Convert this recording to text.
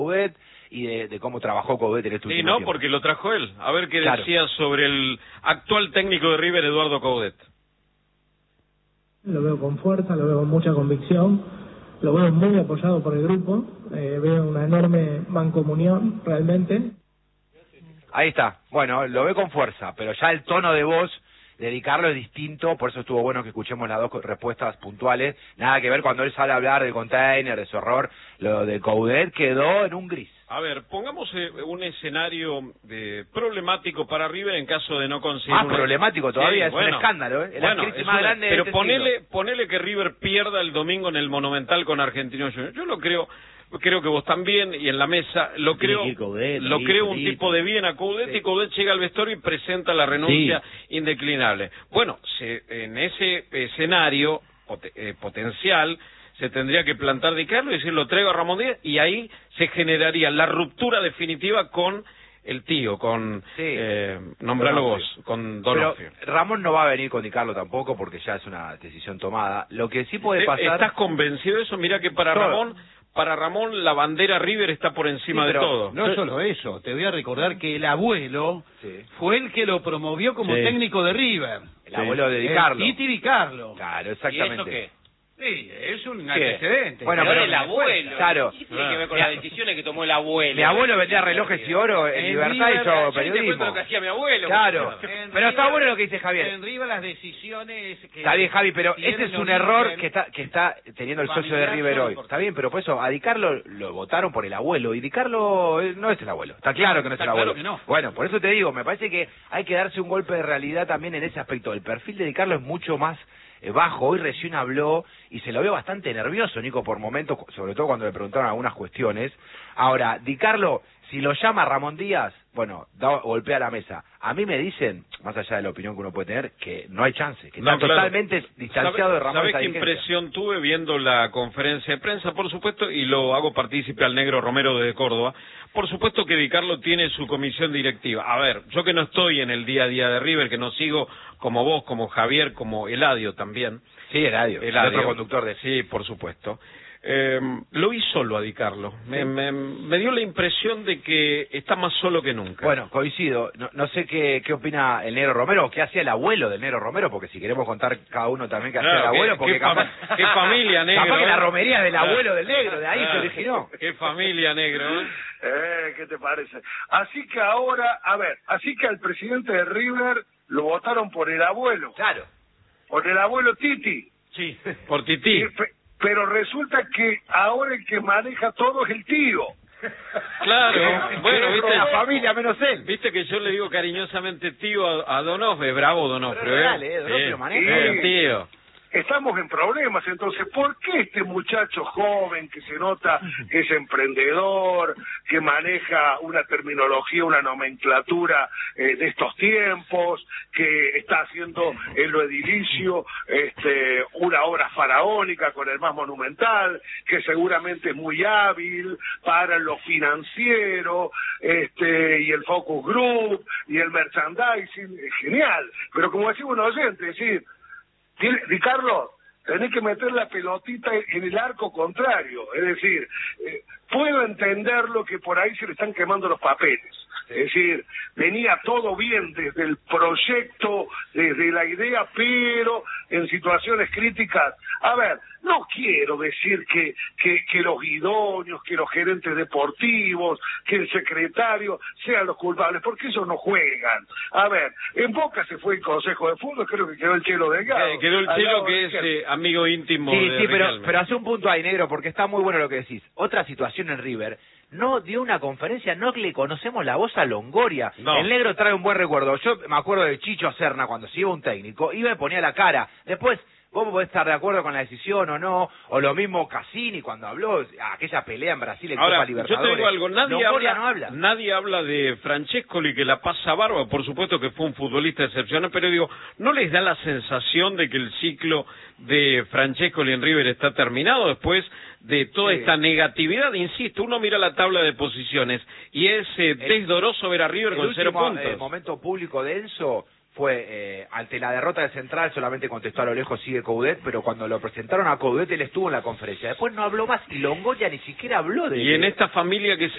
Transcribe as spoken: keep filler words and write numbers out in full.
Coudet y de, de cómo trabajó Coudet en este último Sí, no, tiempo. porque lo trajo él. A ver qué Claro. decía sobre el actual técnico de River, Eduardo Coudet. Lo veo con fuerza, lo veo con mucha convicción, lo veo muy apoyado por el grupo, eh, veo una enorme mancomunión realmente. Ahí está. Bueno, lo ve con fuerza, pero ya el tono de voz de Di Carlo es distinto, por eso estuvo bueno que escuchemos las dos respuestas puntuales. Nada que ver cuando él sale a hablar del container, de su error, lo de Coudet quedó en un gris. A ver, pongamos eh, un escenario eh, problemático para River en caso de no conseguir... Más una... problemático todavía, sí, es bueno, un escándalo, ¿eh? Es bueno, la crisis es más una... grande de Pero este ponele, siglo. ponele que River pierda el domingo en el Monumental con Argentinos Juniors. Yo lo creo... Creo que vos también, y en la mesa, lo creo Coudet, lo ahí, creo un solito. tipo de bien a Coudet, sí. Y Coudet llega al vestuario y presenta la renuncia sí. indeclinable. Bueno, se, en ese escenario pot, eh, potencial, se tendría que plantar Di Carlo y decir, lo traigo a Ramón Díaz, y ahí se generaría la ruptura definitiva con el tío, con, sí. eh, nombralo vos, con Donofrio. Pero Ramón no va a venir con Di Carlo tampoco, porque ya es una decisión tomada. Lo que sí puede pasar... ¿Estás convencido de eso? Mira que para todo. Ramón... Para Ramón, la bandera River está por encima sí, de todo. No solo eso, te voy a recordar que el abuelo sí. fue el que lo promovió como sí. técnico de River. El sí. abuelo de Di Carlo. Titi Di Carlo. Claro, exactamente. ¿Y eso qué? Sí, es un antecedente. Bueno, pero, pero el abuelo. Claro. ¿Qué tiene que ver con las decisiones que tomó el abuelo? Mi abuelo vendía relojes y oro en, en Libertad y hizo periodismo. Lo que hacía mi abuelo. Claro. Pero River, está bueno lo que dice Javier. En River las decisiones que... Está bien, Javi, pero ese es un error que está que está teniendo el socio de River hoy. Está bien, pero por eso a Di Carlo lo votaron por el abuelo y Di Carlo no es el abuelo. Está claro que no es el abuelo. Claro que no. Bueno, por eso te digo, me parece que hay que darse un golpe de realidad también en ese aspecto. El perfil de Di Carlo es mucho más bajo. Hoy recién habló y se lo veo bastante nervioso, Nico, por momentos, sobre todo cuando le preguntaron algunas cuestiones. Ahora, Di Carlo, si lo llama Ramón Díaz, bueno, da, golpea la mesa. A mí me dicen, más allá de la opinión que uno puede tener, que no hay chance, que no, está claro. totalmente distanciado de Ramón. ¿Sabes qué impresión tuve viendo la conferencia de prensa? Por supuesto, y lo hago partícipe al negro Romero desde Córdoba, por supuesto que Di Carlo tiene su comisión directiva. A ver, yo que no estoy en el día a día de River, que no sigo como vos, como Javier, como Eladio también. Sí, Eladio, Eladio. El otro conductor de... Sí, por supuesto. Eh, lo vi solo a Di Carlo. Me, me, me dio la impresión de que está más solo que nunca. Bueno, coincido. No, no sé qué, qué opina el negro Romero, o qué hacía el abuelo del negro Romero, porque si queremos contar cada uno también qué hacía claro, el abuelo, qué, porque qué capaz... Fam qué familia, negro. Capaz que la ¿eh? romería del abuelo del negro, de ahí claro. se originó. Qué familia, negro. ¿eh? Eh, ¿Qué te parece? Así que ahora, a ver, así que al presidente de River lo votaron por el abuelo. Claro. Por el abuelo Titi. Sí, por Titi. Pero resulta que ahora el que maneja todo es el tío. Claro, bueno, viste la familia menos él. Viste que yo le digo cariñosamente tío a, a Donofrio, bravo Donofrio. ¿eh? Dale, eh, Donofrio sí, maneja. El tío. Estamos en problemas, entonces, ¿por qué este muchacho joven que se nota que es emprendedor, que maneja una terminología, una nomenclatura eh, de estos tiempos, que está haciendo en lo edilicio este, una obra faraónica con el más monumental, que seguramente es muy hábil para lo financiero, este, y el focus group, y el merchandising, es genial, pero como decimos un oyente, es decir, Di Carlo, tenés que meter la pelotita en el arco contrario, es decir, eh, puedo entenderlo que por ahí se le están quemando los papeles, es decir, venía todo bien desde el proyecto, desde la idea, pero en situaciones críticas, a ver, no quiero decir que, que, que los idóneos, que los gerentes deportivos, que el secretario sean los culpables, porque ellos no juegan. A ver, en Boca se fue el Consejo de Fútbol, creo que quedó el Chelo Delgado. Eh, quedó el Chelo que es eh, amigo íntimo sí, de Sí, pero, Riquelme. pero hace un punto ahí, negro, porque está muy bueno lo que decís. Otra situación en River, no dio una conferencia, no le conocemos la voz a Longoria. No. El negro trae un buen recuerdo. Yo me acuerdo de Chicho Serna cuando se iba un técnico, iba y ponía la cara. Después... Vos podés estar de acuerdo con la decisión o no, o lo mismo Cassini cuando habló, aquella pelea en Brasil en Ahora, Copa Libertadores. yo te digo algo, nadie habla, no habla. nadie habla de Francescoli que la pasa barba, por supuesto que fue un futbolista excepcional, pero digo, ¿no les da la sensación de que el ciclo de Francescoli en River está terminado después de toda sí. esta negatividad? Insisto, uno mira la tabla de posiciones y es eh, desdoroso ver a River el con último, cero puntos. El momento público denso fue, eh, ante la derrota del Central, solamente contestó a lo lejos, sigue Coudet, pero cuando lo presentaron a Coudet, él estuvo en la conferencia. Después no habló más, y Longoria ni siquiera habló de... Y en esta familia que se